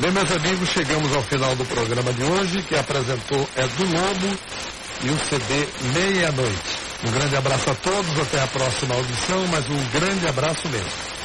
Bem, meus amigos, chegamos ao final do programa de hoje, que apresentou Edu Lobo e o CD Meia-Noite. Um grande abraço a todos, até a próxima audição, mas um grande abraço mesmo.